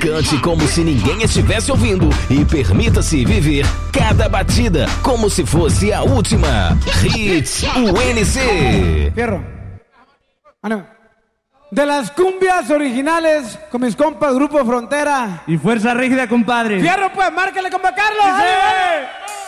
Cante como se ninguém estivesse ouvindo e permita-se viver cada batida como se fosse a última. Hits UNC. Fierro. De las cumbias originales con mis compas Grupo Frontera. Y Fuerza Rígida, compadre. Fierro, pues, márcale, compa Carlos. ¡Sí!